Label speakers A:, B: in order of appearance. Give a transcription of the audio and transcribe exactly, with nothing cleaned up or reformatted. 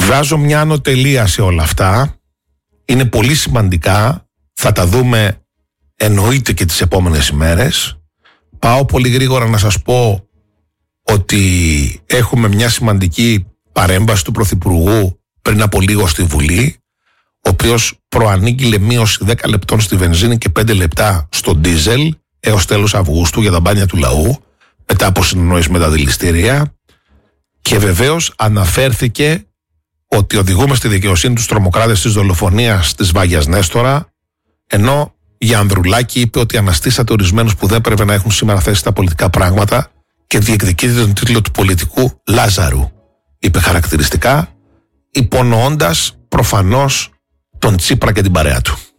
A: Βάζω μια ανωτελεία σε όλα αυτά. Είναι πολύ σημαντικά. Θα τα δούμε εννοείται και τις επόμενες ημέρες. Πάω πολύ γρήγορα να σας πω ότι έχουμε μια σημαντική παρέμβαση του Πρωθυπουργού πριν από λίγο στη Βουλή, ο οποίος προανήγγειλε μείωση δέκα λεπτών στη βενζίνη και πέντε λεπτά στο ντίζελ έως τέλος Αυγούστου για τα μπάνια του λαού, μετά από συνεννόηση με τα δηληστήρια, και βεβαίως αναφέρθηκε ότι οδηγούμε στη δικαιοσύνη τους τρομοκράτες της δολοφονίας της Βάγιας Νέστορα, ενώ για Ανδρουλάκη είπε ότι αναστήσατε ορισμένους που δεν πρέπει να έχουν σήμερα θέση στα πολιτικά πράγματα και διεκδικείτε τον τίτλο του πολιτικού Λάζαρου, είπε χαρακτηριστικά, υπονοώντας προφανώς τον Τσίπρα και την παρέα του.